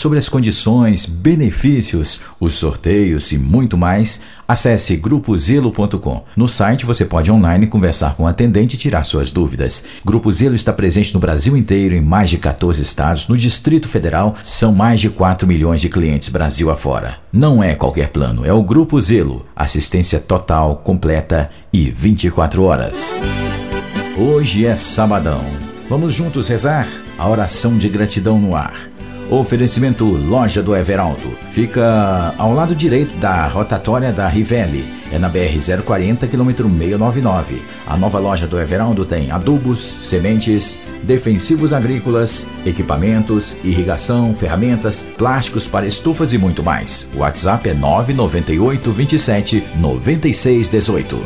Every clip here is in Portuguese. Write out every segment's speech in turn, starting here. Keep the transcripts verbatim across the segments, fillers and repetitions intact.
sobre as condições, benefícios, os sorteios e muito mais, acesse grupo zelo ponto com. No site você pode online conversar com o atendente e tirar suas dúvidas. Grupo Zelo está presente no Brasil inteiro, em mais de quatorze estados. No Distrito Federal, são mais de quatro milhões de clientes Brasil afora. Não é qualquer plano, é o Grupo Zelo. Assistência total, completa e vinte e quatro horas. Hoje é sabadão. Vamos juntos rezar a oração de gratidão no ar. Oferecimento Loja do Everaldo. Fica ao lado direito da rotatória da Rivelli. É na B R zero quarenta, quilômetro seiscentos e noventa e nove. A nova Loja do Everaldo tem adubos, sementes, defensivos agrícolas, equipamentos, irrigação, ferramentas, plásticos para estufas e muito mais. O WhatsApp é nove nove oito, vinte e sete, noventa e seis, dezoito.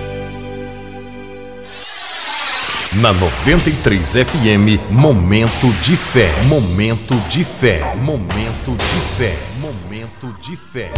Na noventa e três F M, Momento de Fé. Momento de Fé. Momento de Fé. Momento de Fé.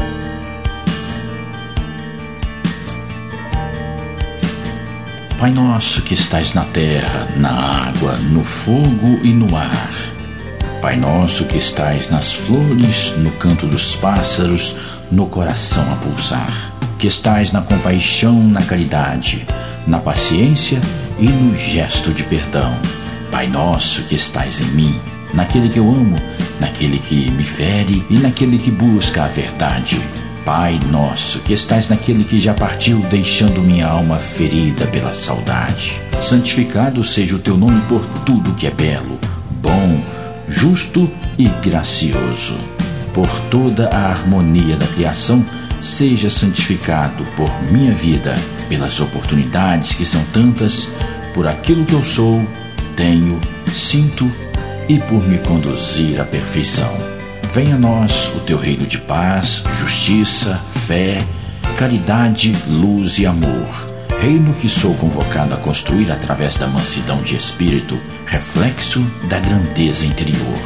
Pai nosso que estais na terra, na água, no fogo e no ar. Pai nosso que estais nas flores, no canto dos pássaros, no coração a pulsar. Que estais na compaixão, na caridade, na paciência e no gesto de perdão. Pai nosso que estais em mim, naquele que eu amo, naquele que me fere e naquele que busca a verdade. Pai nosso que estais naquele que já partiu, deixando minha alma ferida pela saudade. Santificado seja o teu nome por tudo que é belo, bom, justo e gracioso. Por toda a harmonia da criação, seja santificado por minha vida, pelas oportunidades que são tantas, por aquilo que eu sou, tenho, sinto e por me conduzir à perfeição. Venha a nós o teu reino de paz, justiça, fé, caridade, luz e amor. Reino que sou convocado a construir através da mansidão de espírito, reflexo da grandeza interior.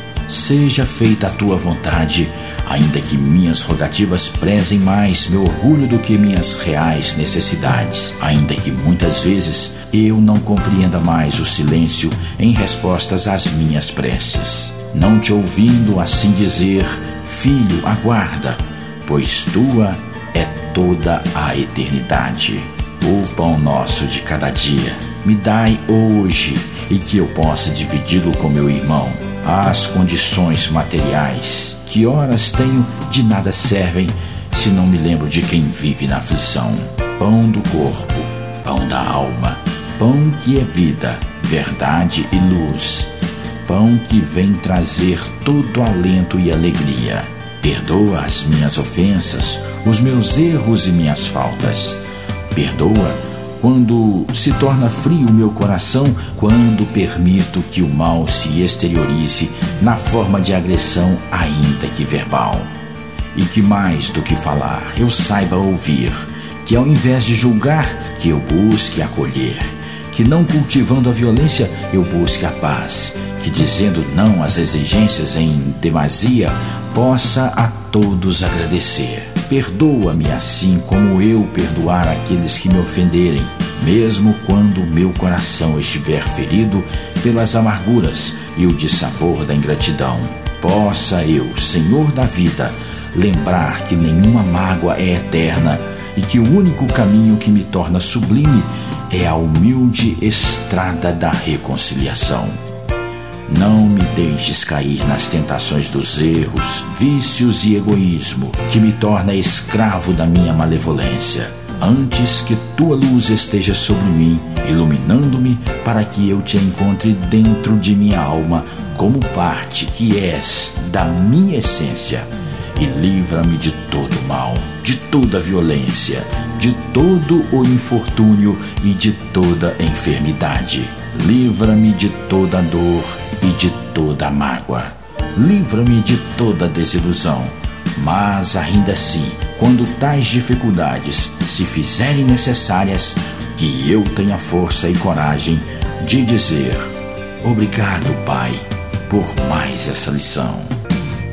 Seja feita a tua vontade, ainda que minhas rogativas prezem mais meu orgulho do que minhas reais necessidades, ainda que muitas vezes eu não compreenda mais o silêncio em respostas às minhas preces. Não te ouvindo assim dizer, filho, aguarda, pois tua é toda a eternidade. O pão nosso de cada dia, me dai hoje, e que eu possa dividi-lo com meu irmão. As condições materiais, que horas tenho, de nada servem, se não me lembro de quem vive na aflição. Pão do corpo, pão da alma, pão que é vida, verdade e luz. Pão que vem trazer todo alento e alegria. Perdoa as minhas ofensas, os meus erros e minhas faltas. Perdoa quando se torna frio o meu coração, quando permito que o mal se exteriorize na forma de agressão, ainda que verbal. E que mais do que falar, eu saiba ouvir, que ao invés de julgar, que eu busque acolher, que não cultivando a violência, eu busque a paz, que dizendo não às exigências em demasia, possa a todos agradecer. Perdoa-me assim como eu perdoar aqueles que me ofenderem, mesmo quando o meu coração estiver ferido pelas amarguras e o dissabor da ingratidão. Possa eu, Senhor da vida, lembrar que nenhuma mágoa é eterna e que o único caminho que me torna sublime é a humilde estrada da reconciliação. Não me deixes cair nas tentações dos erros, vícios e egoísmo, que me torna escravo da minha malevolência. Antes que tua luz esteja sobre mim, iluminando-me para que eu te encontre dentro de minha alma, como parte que és da minha essência. E livra-me de todo mal, de toda violência, de todo o infortúnio e de toda enfermidade. Livra-me de toda dor e de toda mágoa. Livra-me de toda desilusão. Mas ainda assim, quando tais dificuldades se fizerem necessárias, que eu tenha força e coragem de dizer: obrigado, Pai, por mais essa lição.